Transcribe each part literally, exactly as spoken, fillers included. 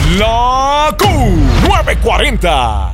La Q nueve cuarenta.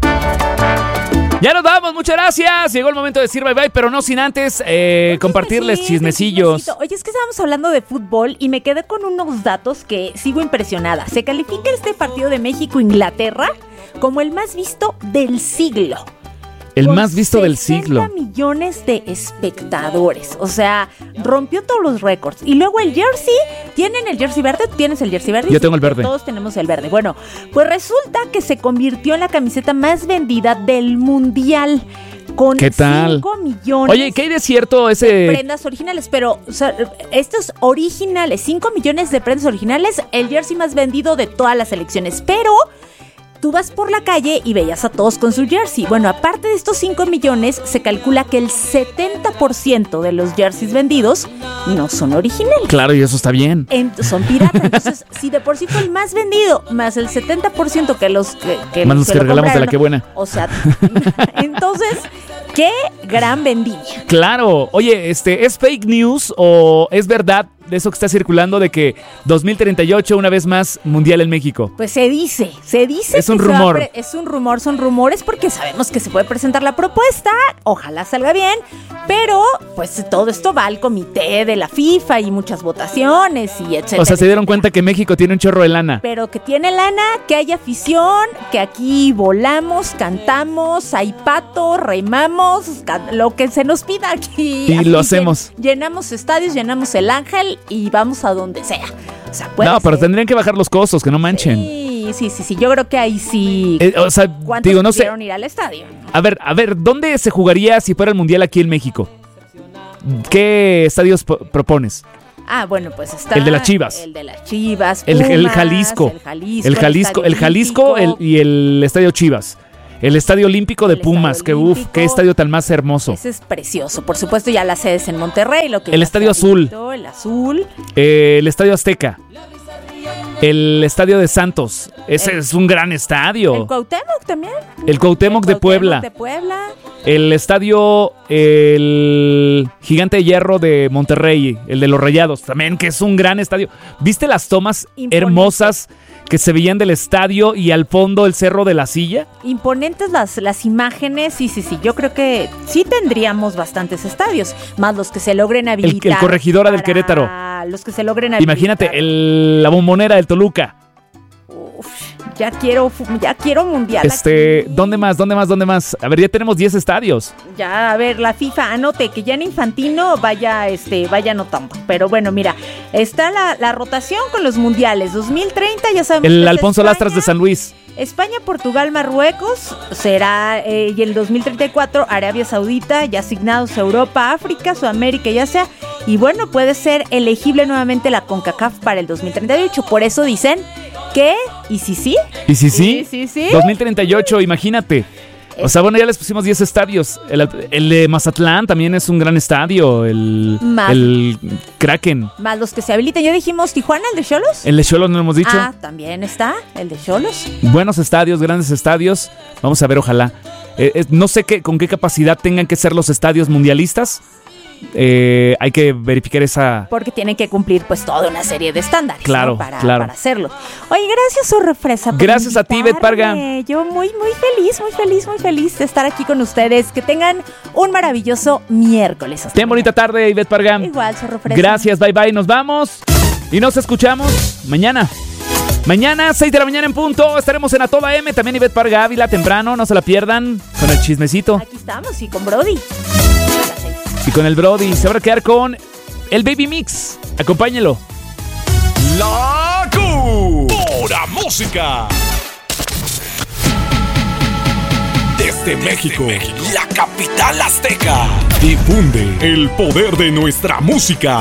Ya nos vamos, muchas gracias. Llegó el momento de decir bye bye, pero no sin antes eh, compartirles chismecillos. Chismecito. Oye, es que estábamos hablando de fútbol y me quedé con unos datos que sigo impresionada. Se califica este partido de México-Inglaterra como el más visto del siglo. El más visto del siglo. sesenta millones de espectadores. O sea, rompió todos los récords. Y luego el jersey. ¿Tienen el jersey verde? ¿Tú tienes el jersey verde? Yo tengo el verde. Todos tenemos el verde. Bueno, pues resulta que se convirtió en la camiseta más vendida del mundial. Con ¿qué tal? cinco millones. Oye, ¿qué hay de cierto ese? De prendas originales, pero o sea, estos originales, cinco millones de prendas originales, el jersey más vendido de todas las selecciones. Pero tú vas por la calle y veías a todos con su jersey. Bueno, aparte de estos cinco millones, se calcula que el setenta por ciento de los jerseys vendidos no son originales. Claro, y eso está bien. En, son piratas. Entonces, si de por sí fue el más vendido, más el setenta por ciento que los que, que más los que que lo regalamos de la compraron, que buena. O sea, entonces, qué gran vendimia. Claro. Oye, este, ¿es fake news o es verdad de eso que está circulando de que dos mil treinta y ocho una vez más mundial en México? Pues se dice, se dice. Es un que se va a rumor. pre- es un rumor, son rumores porque sabemos que se puede presentar la propuesta, ojalá salga bien, pero pues todo esto va al comité de la FIFA y muchas votaciones y etcétera. O sea, se dieron etcétera. cuenta que México tiene un chorro de lana. Pero que tiene lana, que hay afición, que aquí volamos, cantamos, hay pato, remamos, can- lo que se nos pida aquí. Y aquí lo hacemos. llen- Llenamos estadios, llenamos el Ángel y vamos a donde sea. O sea, puede No, pero ser. tendrían que bajar los costos, que no manchen. Sí, sí, sí, sí. Yo creo que ahí sí. Eh, o sea, ¿Cuántos digo, no sé. pudieron ir al estadio? A ver, a ver, ¿dónde se jugaría si fuera el mundial aquí en México? ¿Qué estadios po- propones? Ah, bueno, pues está. El de las Chivas. El de las Chivas. El, el Pumas, Jalisco. El Jalisco. El Jalisco, el Jalisco el- y el Estadio Chivas. El Estadio Olímpico de El Estadio Pumas, que uff, Olímpico. qué estadio tan más hermoso. Ese es precioso. Por supuesto, ya la sede es en Monterrey. Lo que El ya Estadio se ha Azul. visto, El azul. Eh, el Estadio Azteca. El Estadio de Santos. Ese El- es un gran estadio. El Cuauhtémoc también. El Cuauhtémoc de Puebla. de Puebla. El Estadio el Gigante de Hierro de Monterrey, el de los Rayados, también, que es un gran estadio. ¿Viste las tomas Imponente. hermosas que se veían del estadio y al fondo el Cerro de la Silla? Imponentes las, las imágenes. Sí, sí, sí. Yo creo que sí tendríamos bastantes estadios. Más los que se logren habilitar. el Corregidora del para- Querétaro. Los que se logren habilitar. Imagínate, el, la Bombonera del Toluca. Uf, ya quiero, fu- ya quiero mundial. Este, aquí. ¿dónde más? ¿Dónde más? ¿Dónde más? A ver, ya tenemos diez estadios. Ya, a ver, la FIFA anote que ya en Infantino vaya, este, vaya anotando. Pero bueno, mira, está la, la rotación con los mundiales. dos mil treinta, ya sabemos. que El es Alfonso España, Lastras de San Luis. España, Portugal, Marruecos será, eh, y el dos mil treinta y cuatro Arabia Saudita, ya asignados a Europa, África, Sudamérica, ya sea. Y bueno, puede ser elegible nuevamente la CONCACAF para el dos mil treinta y ocho. Por eso dicen que, ¿y si sí? ¿Y si sí? Sí, sí, sí. dos mil treinta y ocho, imagínate. O sea, bueno, ya les pusimos diez estadios. El, el de Mazatlán también es un gran estadio. El, Más. el Kraken. Más los que se habiliten. Ya dijimos Tijuana, el de Xolos. El de Xolos, ¿no lo hemos dicho? Ah, también está el de Xolos. Buenos estadios, grandes estadios. Vamos a ver, ojalá. Eh, eh, no sé qué, con qué capacidad tengan que ser los estadios mundialistas. Eh, hay que verificar esa... Porque tienen que cumplir pues toda una serie de estándares, Claro, ¿no? para, claro. para hacerlo. Oye, gracias, Sorrefresa, por Gracias a ti, Bet Parga. invitarme. Yo muy, muy feliz, muy feliz, muy feliz de estar aquí con ustedes. Que tengan un maravilloso miércoles. Hasta Ten bonita tarde, Ivette Parga. mañana. Igual, Sorrefresa. Gracias, bye bye, nos vamos. Y nos escuchamos mañana. Mañana, seis de la mañana en punto, estaremos en A Toda M. También Ivette Parga Ávila, temprano, no se la pierdan. Con el chismecito. Aquí estamos y con Brody. Y con el Brody. Se va a quedar con el Baby Mix. Acompáñelo. La Q. Pura música. Desde México, la capital azteca. Difunde el poder de nuestra música.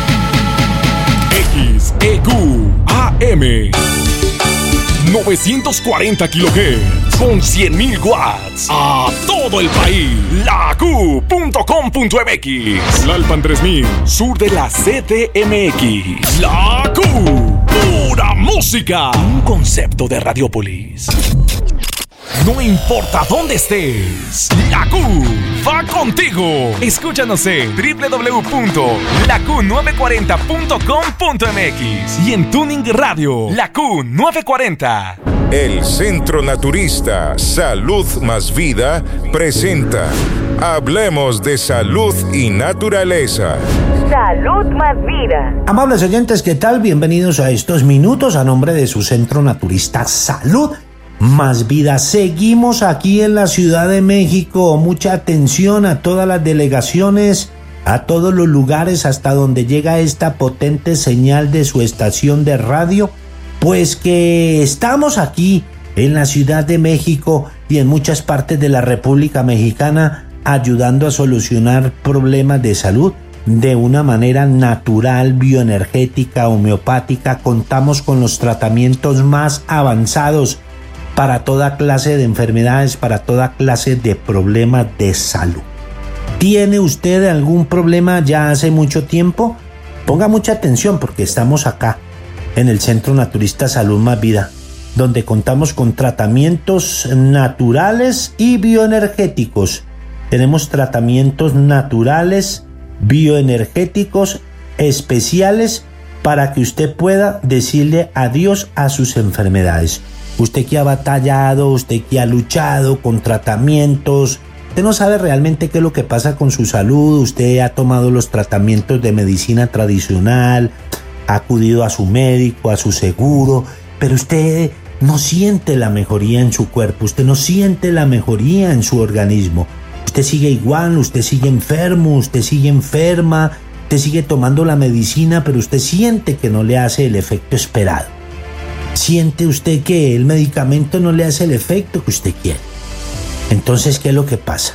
X E Q A M novecientos cuarenta kilohertz con cien mil watts a todo el país. La Q punto com punto M X. Lalpan tres mil, sur de la C D M X. La Q, pura música. Un concepto de Radiopolis. No importa dónde estés, la Q va contigo. Escúchanos en doble u doble u doble u punto la q nueve cuarenta punto com punto m x y en Tuning Radio, la Q nueve cuarenta. El Centro Naturista Salud Más Vida presenta Hablemos de Salud y Naturaleza. Salud Más Vida. Amables oyentes, ¿qué tal? Bienvenidos a estos minutos a nombre de su Centro Naturista Salud Más Vida. Seguimos aquí en la Ciudad de México. Mucha atención a todas las delegaciones, a todos los lugares hasta donde llega esta potente señal de su estación de radio, pues que estamos aquí en la Ciudad de México y en muchas partes de la República Mexicana ayudando a solucionar problemas de salud de una manera natural, bioenergética, homeopática. Contamos con los tratamientos más avanzados para toda clase de enfermedades, para toda clase de problemas de salud. ¿Tiene usted algún problema ya hace mucho tiempo? Ponga mucha atención porque estamos acá en el Centro Naturista Salud Más Vida, donde contamos con tratamientos naturales y bioenergéticos. Tenemos tratamientos naturales, bioenergéticos, especiales para que usted pueda decirle adiós a sus enfermedades. Usted que ha batallado, usted que ha luchado con tratamientos, usted no sabe realmente qué es lo que pasa con su salud, usted ha tomado los tratamientos de medicina tradicional, ha acudido a su médico, a su seguro, pero usted no siente la mejoría en su cuerpo, usted no siente la mejoría en su organismo. Usted sigue igual, usted sigue enfermo, usted sigue enferma, usted sigue tomando la medicina, pero usted siente que no le hace el efecto esperado. Siente usted que el medicamento no le hace el efecto que usted quiere. Entonces, ¿qué es lo que pasa?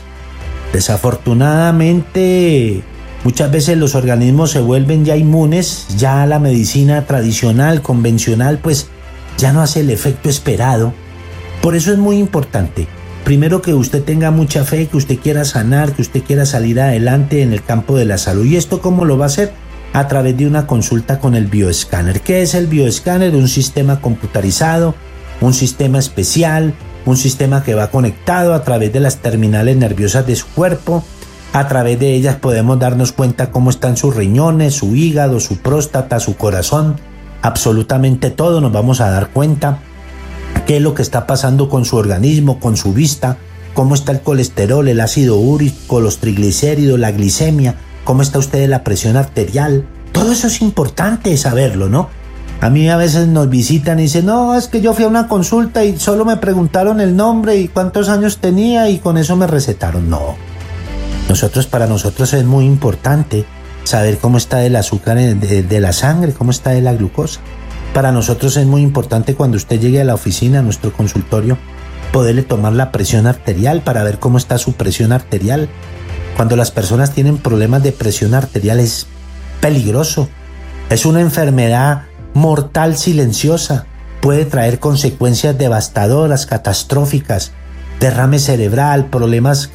Desafortunadamente, muchas veces los organismos se vuelven ya inmunes, ya la medicina tradicional, convencional, pues ya no hace el efecto esperado. Por eso es muy importante, primero, que usted tenga mucha fe, que usted quiera sanar, que usted quiera salir adelante en el campo de la salud. ¿Y esto cómo lo va a hacer? A través de una consulta con el bioescáner. ¿Qué es el bioescáner? Un sistema computarizado, un sistema especial, un sistema que va conectado a través de las terminales nerviosas de su cuerpo. A través de ellas podemos darnos cuenta cómo están sus riñones, su hígado, su próstata, su corazón. Absolutamente todo nos vamos a dar cuenta. ¿Qué es lo que está pasando con su organismo, con su vista? ¿Cómo está el colesterol, el ácido úrico, los triglicéridos, la glicemia? ¿Cómo está usted de la presión arterial? Todo eso es importante saberlo, ¿no? A mí a veces nos visitan y dicen, no, es que yo fui a una consulta y solo me preguntaron el nombre y cuántos años tenía y con eso me recetaron. No. Nosotros, para nosotros es muy importante saber cómo está el azúcar de, de la sangre, cómo está de la glucosa. Para nosotros es muy importante cuando usted llegue a la oficina, a nuestro consultorio, poderle tomar la presión arterial para ver cómo está su presión arterial. Cuando las personas tienen problemas de presión arterial es peligroso. Es una enfermedad mortal silenciosa. Puede traer consecuencias devastadoras, catastróficas, derrame cerebral, problemas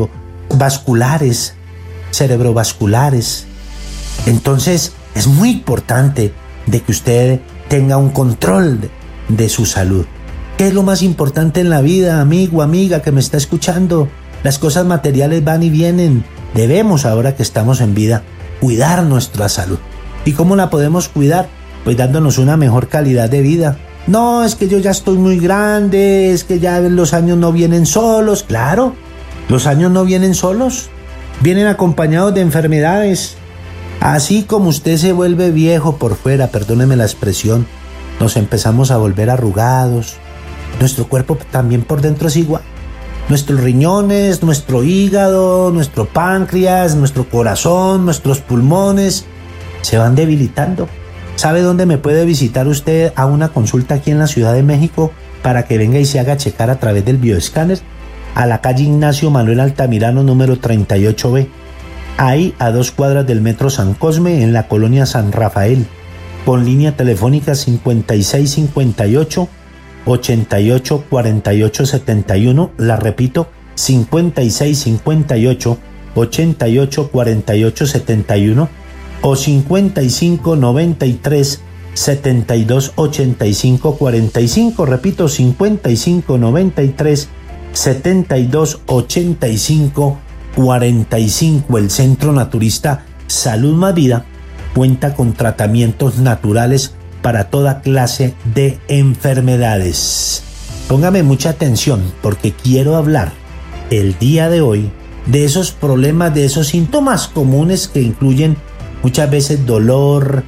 cardiovasculares, cerebrovasculares. Entonces es muy importante de que usted tenga un control de, de su salud. ¿Qué es lo más importante en la vida, amigo, amiga que me está escuchando? Las cosas materiales van y vienen. Debemos, ahora que estamos en vida, cuidar nuestra salud. ¿Y cómo la podemos cuidar? Pues dándonos una mejor calidad de vida. No, es que yo ya estoy muy grande, es que ya los años no vienen solos. Claro, los años no vienen solos, vienen acompañados de enfermedades. Así como usted se vuelve viejo por fuera, perdóneme la expresión, nos empezamos a volver arrugados. Nuestro cuerpo también por dentro es igual. Nuestros riñones, nuestro hígado, nuestro páncreas, nuestro corazón, nuestros pulmones se van debilitando. ¿Sabe dónde me puede visitar usted a una consulta aquí en la Ciudad de México para que venga y se haga checar a través del bioescáner? A la calle Ignacio Manuel Altamirano número treinta y ocho B. Ahí a dos cuadras del Metro San Cosme, en la colonia San Rafael, con línea telefónica cincuenta y seis cincuenta y ocho, ochenta y ocho, cuarenta y ocho setenta y uno, la repito, cincuenta y seis cincuenta y ocho, ochenta y ocho, cuarenta y ocho setenta y uno, o cincuenta y cinco noventa y tres, setenta y dos ochenta y cinco cuarenta y cinco, repito, cincuenta y cinco noventa y tres setenta y dos ochenta y cinco cuarenta y cinco. El Centro Naturista Salud Más Vida cuenta con tratamientos naturales para toda clase de enfermedades. Póngame mucha atención porque quiero hablar el día de hoy de esos problemas, de esos síntomas comunes que incluyen muchas veces dolor,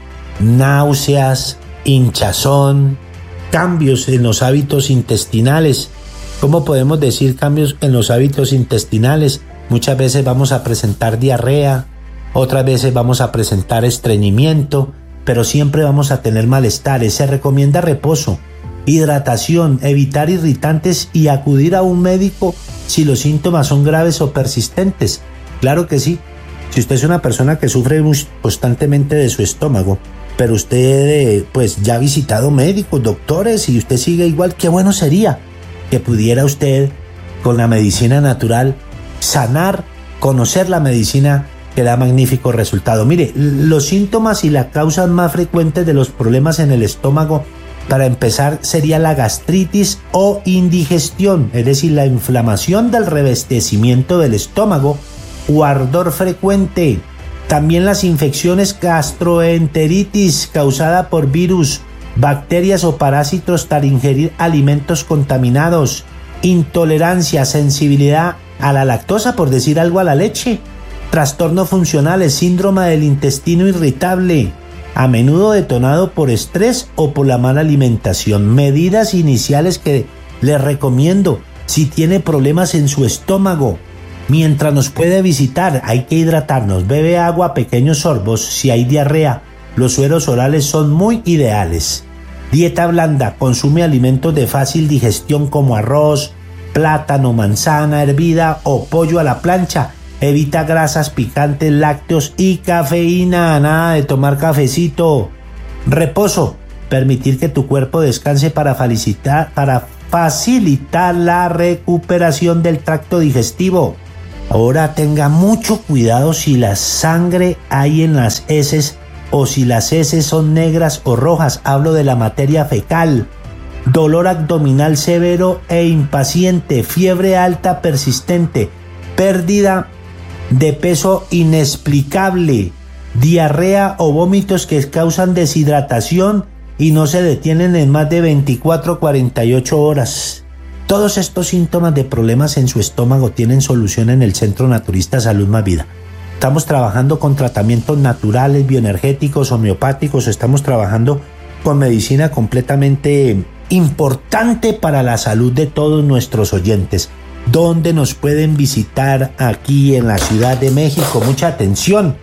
náuseas, hinchazón, cambios en los hábitos intestinales. ¿Cómo podemos decir cambios en los hábitos intestinales? Muchas veces vamos a presentar diarrea, otras veces vamos a presentar estreñimiento, pero siempre vamos a tener malestares. Se recomienda reposo, hidratación, evitar irritantes y acudir a un médico si los síntomas son graves o persistentes. Claro que sí. Si usted es una persona que sufre constantemente de su estómago, pero usted pues ya ha visitado médicos, doctores y usted sigue igual, qué bueno sería que pudiera usted con la medicina natural sanar, conocer la medicina que da magnífico resultado. Mire, los síntomas y las causas más frecuentes de los problemas en el estómago, para empezar, sería la gastritis o indigestión, es decir, la inflamación del revestimiento del estómago o ardor frecuente. También las infecciones gastroenteritis causada por virus, bacterias o parásitos tras ingerir alimentos contaminados, intolerancia, sensibilidad a la lactosa, por decir algo, a la leche, trastornos funcionales, síndrome del intestino irritable, a menudo detonado por estrés o por la mala alimentación. Medidas iniciales que les recomiendo si tiene problemas en su estómago. Mientras nos puede visitar, hay que hidratarnos, bebe agua a pequeños sorbos. Si hay diarrea, los sueros orales son muy ideales. Dieta blanda, consume alimentos de fácil digestión como arroz, plátano, manzana hervida o pollo a la plancha. Evita grasas picantes, lácteos y cafeína. Nada de tomar cafecito. Reposo. Permitir que tu cuerpo descanse para facilitar, para facilitar la recuperación del tracto digestivo. Ahora tenga mucho cuidado si la sangre hay en las heces o si las heces son negras o rojas. Hablo de la materia fecal. Dolor abdominal severo e impaciente. Fiebre alta persistente. Pérdida de peso inexplicable, diarrea o vómitos que causan deshidratación y no se detienen en más de veinticuatro a cuarenta y ocho horas. Todos estos síntomas de problemas en su estómago tienen solución en el Centro Naturista Salud Más Vida. Estamos trabajando con tratamientos naturales, bioenergéticos, homeopáticos, estamos trabajando con medicina completamente importante para la salud de todos nuestros oyentes. ¿Dónde nos pueden visitar? Aquí en la Ciudad de México. Mucha atención.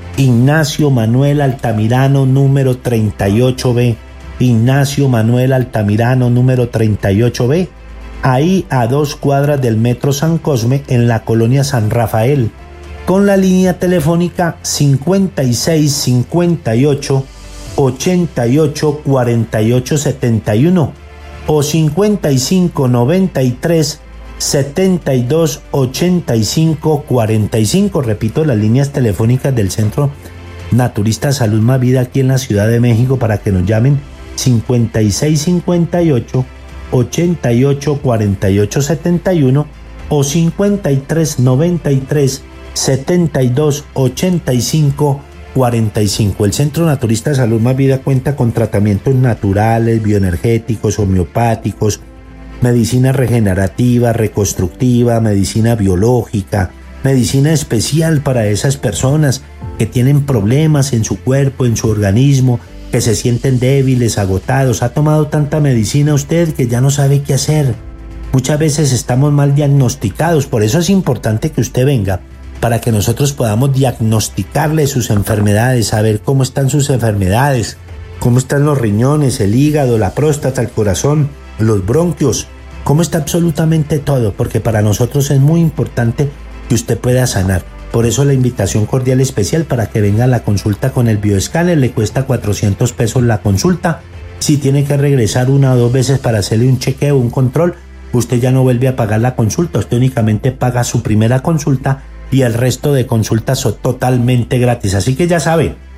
Ignacio Manuel Altamirano, número treinta y ocho B. Ignacio Manuel Altamirano, número treinta y ocho B. Ahí a dos cuadras del Metro San Cosme, en la colonia San Rafael. Con la línea telefónica cincuenta y seis cincuenta y ocho ochenta y ocho cuarenta y ocho setenta y uno o cincuenta y cinco noventa y tres setenta y dos ochenta y cinco cuarenta y cinco. Repito, las líneas telefónicas del Centro Naturista Salud Más Vida aquí en la Ciudad de México para que nos llamen: cincuenta y seis cincuenta y ocho ochenta y ocho cuarenta y ocho setenta y uno o cincuenta y tres noventa y tres setenta y dos ochenta y cinco cuarenta y cinco. El Centro Naturista Salud Más Vida cuenta con tratamientos naturales, bioenergéticos, homeopáticos, medicina regenerativa, reconstructiva, medicina biológica, medicina especial para esas personas que tienen problemas en su cuerpo, en su organismo, que se sienten débiles, agotados. Ha tomado tanta medicina usted que ya no sabe qué hacer. Muchas veces estamos mal diagnosticados, por eso es importante que usted venga para que nosotros podamos diagnosticarle sus enfermedades, saber cómo están sus enfermedades, cómo están los riñones, el hígado, la próstata, el corazón, los bronquios, cómo está absolutamente todo, porque para nosotros es muy importante que usted pueda sanar. Por eso la invitación cordial especial para que venga a la consulta con el bioescáner. Le cuesta cuatrocientos pesos la consulta. Si tiene que regresar una o dos veces para hacerle un chequeo, un control, usted ya no vuelve a pagar la consulta, usted únicamente paga su primera consulta y el resto de consultas son totalmente gratis. Así que ya sabe,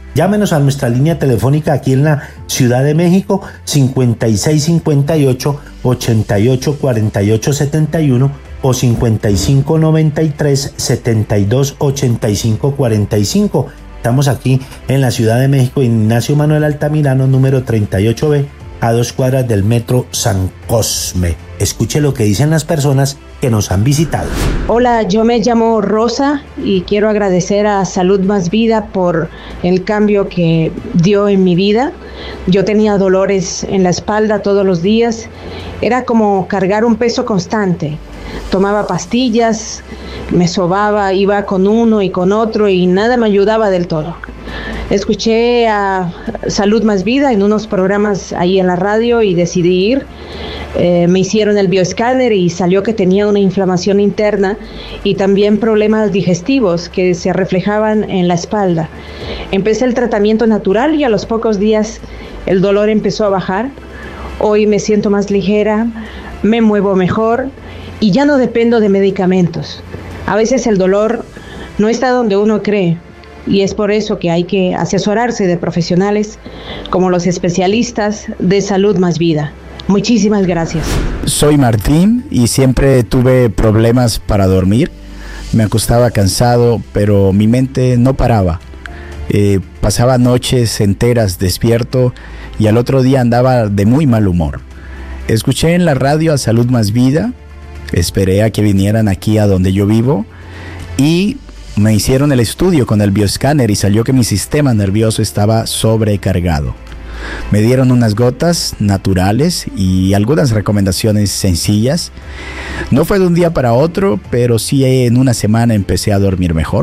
Llámenos a nuestra línea telefónica aquí en la Ciudad de México, cincuenta y seis cincuenta y ocho, ochenta y ocho cuarenta y ocho setenta y uno o cincuenta y cinco noventa y tres, setenta y dos ochenta y cinco cuarenta y cinco. Estamos aquí en la Ciudad de México, Ignacio Manuel Altamirano, número treinta y ocho B, a dos cuadras del Metro San Cosme. Escuche lo que dicen las personas que nos han visitado. Hola, yo me llamo Rosa y quiero agradecer a Salud Más Vida por el cambio que dio en mi vida. Yo tenía dolores en la espalda todos los días. Era como cargar un peso constante. Tomaba pastillas, me sobaba, iba con uno y con otro y nada me ayudaba del todo. Escuché a Salud Más Vida en unos programas ahí en la radio y decidí ir. Eh, me hicieron el bioescáner y salió que tenía una inflamación interna y también problemas digestivos que se reflejaban en la espalda. Empecé el tratamiento natural y a los pocos días el dolor empezó a bajar. Hoy me siento más ligera, me muevo mejor y ya no dependo de medicamentos. A veces el dolor no está donde uno cree. Y es por eso que hay que asesorarse de profesionales como los especialistas de Salud Más Vida. Muchísimas gracias. Soy Martín y siempre tuve problemas para dormir. Me acostaba cansado, pero mi mente no paraba. Eh, pasaba noches enteras despierto y al otro día andaba de muy mal humor. Escuché en la radio a Salud Más Vida, esperé a que vinieran aquí a donde yo vivo y me hicieron el estudio con el bioescáner y salió que mi sistema nervioso estaba sobrecargado. Me dieron unas gotas naturales y algunas recomendaciones sencillas. No fue de un día para otro, pero sí en una semana empecé a dormir mejor.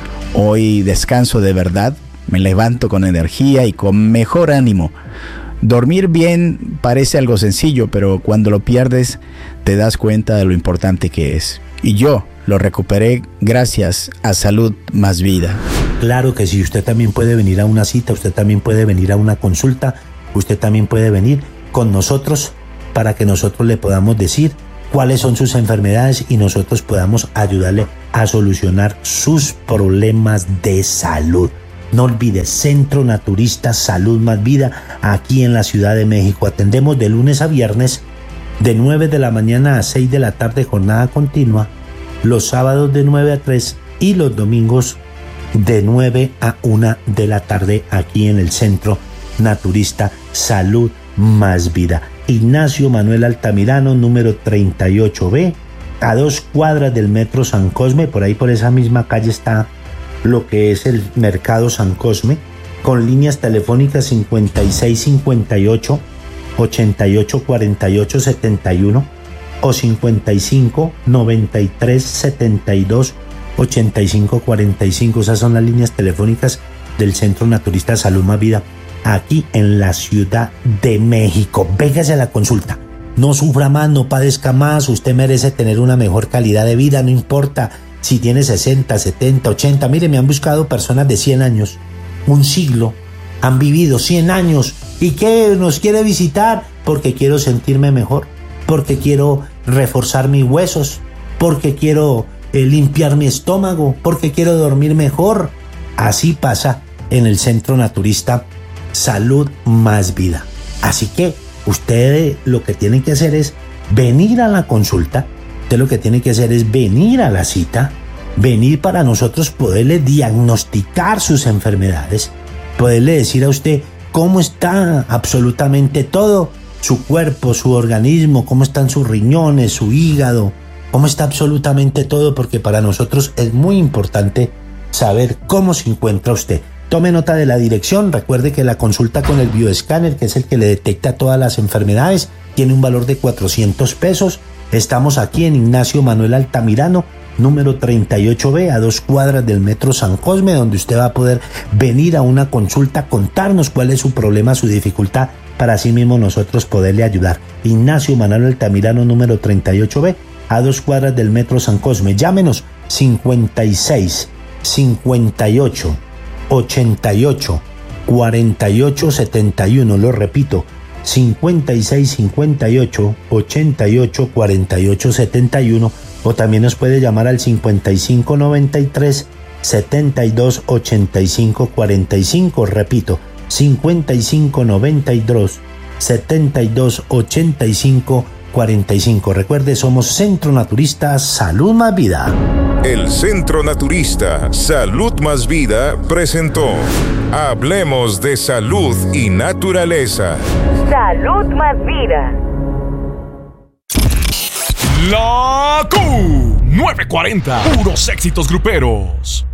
Hoy descanso de verdad, me levanto con energía y con mejor ánimo. Dormir bien parece algo sencillo, pero cuando lo pierdes te das cuenta de lo importante que es. Y yo lo recuperé gracias a Salud Más Vida. Claro que sí, usted también puede venir a una cita, usted también puede venir a una consulta, usted también puede venir con nosotros para que nosotros le podamos decir cuáles son sus enfermedades y nosotros podamos ayudarle a solucionar sus problemas de salud. No olvide, Centro Naturista Salud Más Vida, aquí en la Ciudad de México. Atendemos de lunes a viernes, de nueve de la mañana a seis de la tarde, jornada continua, los sábados de nueve a tres y los domingos de nueve a una de la tarde, aquí en el Centro Naturista Salud Más Vida. Ignacio Manuel Altamirano, número treinta y ocho B, a dos cuadras del Metro San Cosme. Por ahí, por esa misma calle, está lo que es el Mercado San Cosme, con líneas telefónicas cincuenta y seis cincuenta y ocho, ochenta y ocho cuarenta y ocho setenta y uno o cincuenta y cinco noventa y tres setenta y dos ochenta y cinco cuarenta y cinco. Esas son las líneas telefónicas del Centro Naturista Salud Más Vida, aquí en la Ciudad de México. Véngase a la consulta. No sufra más, no padezca más. Usted merece tener una mejor calidad de vida, no importa si tiene sesenta, setenta, ochenta. Mire, me han buscado personas de cien años, un siglo, han vivido cien años. ¿Y qué nos quiere visitar? Porque quiero sentirme mejor, porque quiero reforzar mis huesos, porque quiero eh, limpiar mi estómago, porque quiero dormir mejor. Así pasa en el Centro Naturista Salud Más Vida. Así que usted lo que tiene que hacer es venir a la consulta. Usted lo que tiene que hacer es venir a la cita, venir para nosotros poderle diagnosticar sus enfermedades, poderle decir a usted cómo está absolutamente todo, su cuerpo, su organismo, cómo están sus riñones, su hígado, cómo está absolutamente todo, porque para nosotros es muy importante saber cómo se encuentra usted. Tome nota de la dirección, recuerde que la consulta con el bioescáner, que es el que le detecta todas las enfermedades, tiene un valor de cuatrocientos pesos. Estamos aquí en Ignacio Manuel Altamirano, número treinta y ocho B, a dos cuadras del Metro San Cosme, donde usted va a poder venir a una consulta, contarnos cuál es su problema, su dificultad, para así mismo nosotros poderle ayudar. Ignacio Manuel Altamirano, número treinta y ocho B, a dos cuadras del Metro San Cosme. Llámenos cincuenta y seis cincuenta y ocho ochenta y ocho cuarenta y ocho setenta y uno. Lo repito, cincuenta y seis cincuenta y ocho ochenta y ocho cuarenta y ocho setenta y uno, o también nos puede llamar al cincuenta y cinco noventa y tres setenta y dos ochenta y cinco cuarenta y cinco. Repito, cincuenta y cinco noventa y dos setenta y dos ochenta y cinco cuarenta y cinco. Recuerde, somos Centro Naturista Salud Más Vida. El Centro Naturista Salud Más Vida presentó Hablemos de Salud y Naturaleza. Salud Más Vida. La Q nueve cuarenta, puros éxitos gruperos.